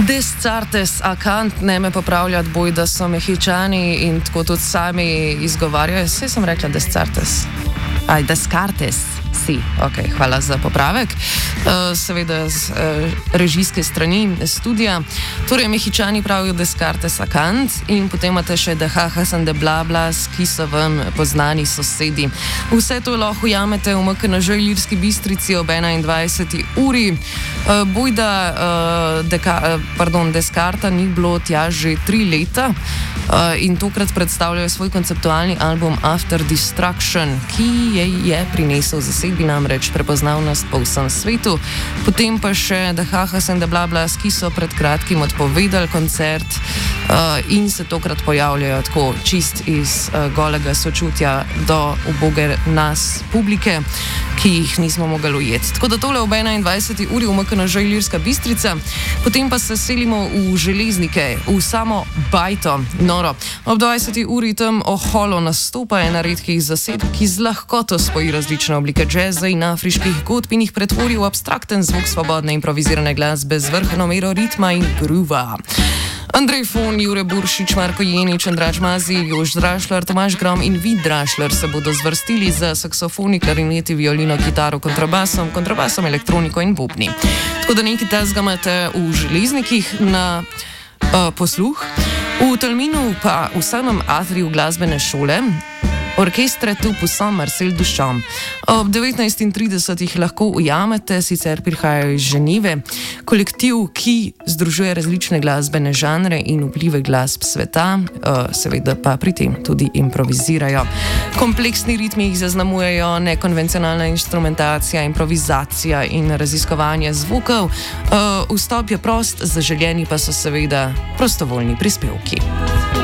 Descartes, Kant, ne me popravljati, boj, da so Mehičani in tako tudi sami izgovarjajo. Vse sem rekla Descartes. Descartes. Si. Ok, hvala za popravek. Seveda z režijske strani studija. Torej, Mehičani pravijo Descartes, Kant in potem imate še Hasan de Blablas, ki so vam poznani sosedi. Vse to lahko ujamete v MKNŽ Ilirski Bistrici ob 21. uri. Bojda Descarta ni bilo tja že 3 leta in tokrat predstavljajo svoj konceptualni album After Destruction, ki je prinesel zasedbi namreč prepoznavnost po vsem svetu. Potem pa še Hasan de Blablas, ki so pred kratkim odpovedali koncert in se tokrat pojavljajo tako čist iz golega sočutja do uboge nas publike, ki jih nismo mogli ujeti. Tako da tole ob 21. uri v MKNŽ Ilirska Bistrica. Potem pa se selimo v Železnike, v samo bajto. Noro. Ob 20. uri tam oholo nastopa ena redkih zasedb, ki z lahkoto spoji različne oblike džeza in afriških godb in jih pretvori v abstrakten zvok svobodne improvizirane glasbe z vrhno mero ritma in groova. Andrej Fon, Jure Buršič, Marko Jenič, Andraž Mazi, Jož Drašler, Tomaž Grom in Vid Drašler se bodo zvrstili za saksofoni, klarineti, violino, kitaro, kontrabasom, elektroniko in bobni. Tako da nekaj tezga imate v Železnikih na posluh. V Tolminu pa v samem atriju glasbene šole orkestre tu posam Marcel Duchamp. Ob 19:30 jih lahko ujamete, sicer prihajajo iz Ženeve, kolektiv, ki združuje različne glasbene žanre in vplive glasb sveta, seveda pa pri tem tudi improvizirajo. Kompleksni ritmi jih zaznamujejo nekonvencionalna instrumentacija, improvizacija in raziskovanje zvokov. Vstop je prost, zaželjeni pa so seveda prostovoljni prispevki.